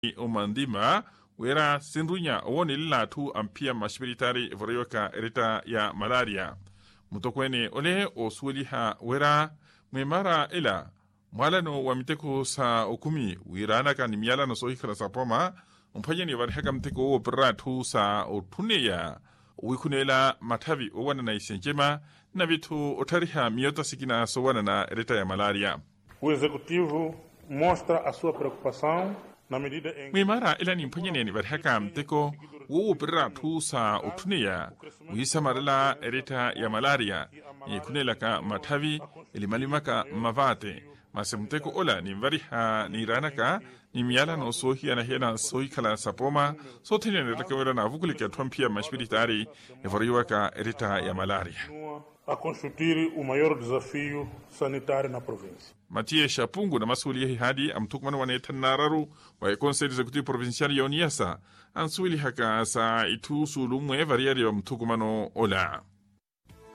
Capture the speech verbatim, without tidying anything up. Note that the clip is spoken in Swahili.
umandima wera sindunya woni latu ampia mashpiritari voroyoka erita ya malaria mutokwene ole osuliha wera mwemara ila mwalano wa miteko sa okumi wirana ka nimyala no sohikala sapoma umpanyeni warihaka mteko operatu sa otuneya wikunela matavi owana na isenjema na vitu otariha miota sikina sowana na erita ya malaria. O executivo mostra a sua preocupação na medida em mwimara ila ni mpanyeni warihaka mteko operatu sa otuneya wisamarala erita ya malaria ikunela ka matavi ilimalimaka mavate masemteko ola ni variha ni ranaka ni miala no sohi ana hena sohi kala sapoma so tinene lakawera na vukulika twampia mashpiritari evoriwaka erita ya malaria a constituir o maior desafio sanitário na província. Matia Shapungu na masulihi hadi amtukmana wanetan nararu wa Conseil Executivo Provincial Yoniasa ansuili haka sa itu sulumwe variari wa mtukmano ola.